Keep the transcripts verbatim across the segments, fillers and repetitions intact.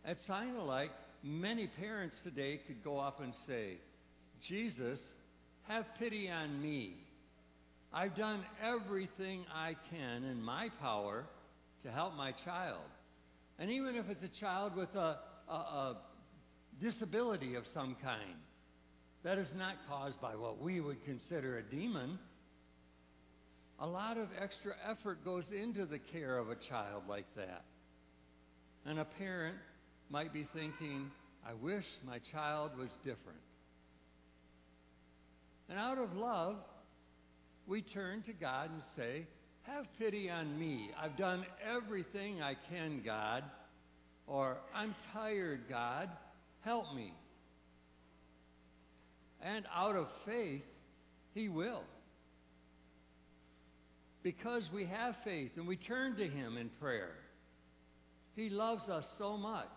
It's kind of like many parents today could go up and say, Jesus, have pity on me. I've done everything I can in my power to help my child. And even if it's a child with a, a, a disability of some kind, that is not caused by what we would consider a demon. A lot of extra effort goes into the care of a child like that. And a parent might be thinking, I wish my child was different. And out of love, we turn to God and say, have pity on me. I've done everything I can, God. Or, I'm tired, God. Help me. And out of faith, he will. Because we have faith and we turn to him in prayer, he loves us so much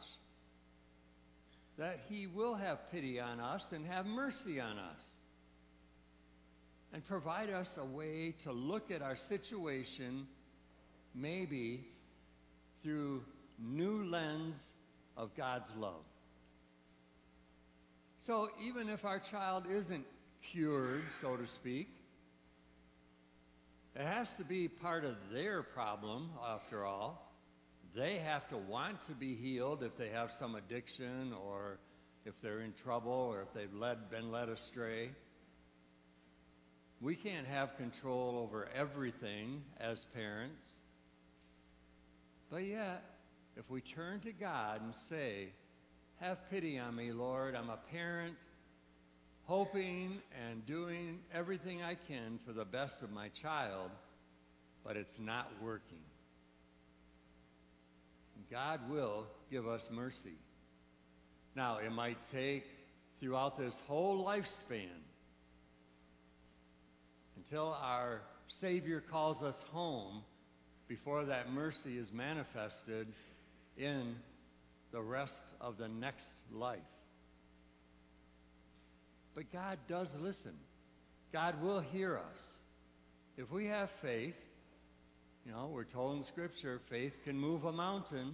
that he will have pity on us and have mercy on us and provide us a way to look at our situation maybe through new lens of God's love. So even if our child isn't cured, so to speak, it has to be part of their problem, after all. They have to want to be healed if they have some addiction or if they're in trouble or if they've led, been led astray. We can't have control over everything as parents. But yet, if we turn to God and say, have pity on me, Lord, I'm a parent, hoping and doing everything I can for the best of my child, but it's not working. God will give us mercy. Now, it might take throughout this whole lifespan until our Savior calls us home before that mercy is manifested in the rest of the next life. But God does listen. God will hear us. If we have faith, you know, we're told in Scripture, faith can move a mountain.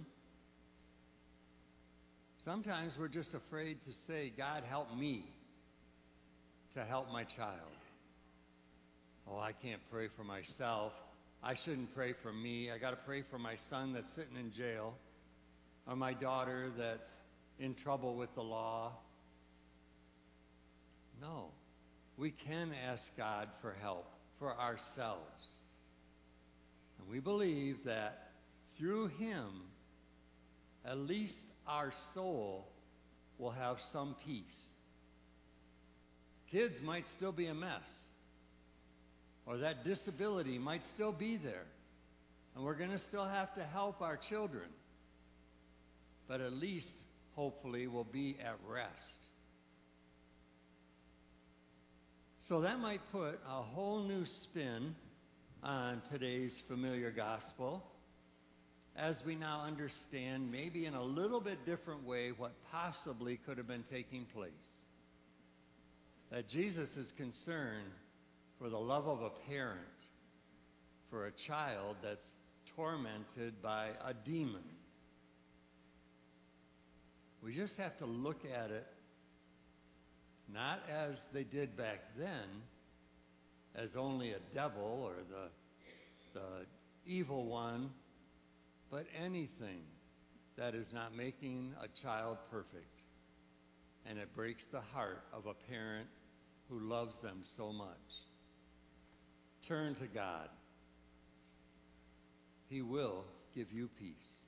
Sometimes we're just afraid to say, God, help me to help my child. Oh, I can't pray for myself. I shouldn't pray for me. I got to pray for my son that's sitting in jail, or my daughter that's in trouble with the law. No, we can ask God for help for ourselves. And we believe that through him, at least our soul will have some peace. Kids might still be a mess, or that disability might still be there, and we're going to still have to help our children. But at least, hopefully, we'll be at rest. So that might put a whole new spin on today's familiar gospel as we now understand, maybe in a little bit different way, what possibly could have been taking place. That Jesus is concerned for the love of a parent for a child that's tormented by a demon. We just have to look at it not as they did back then, as only a devil or the, the evil one, but anything that is not making a child perfect. And it breaks the heart of a parent who loves them so much. Turn to God. He will give you peace.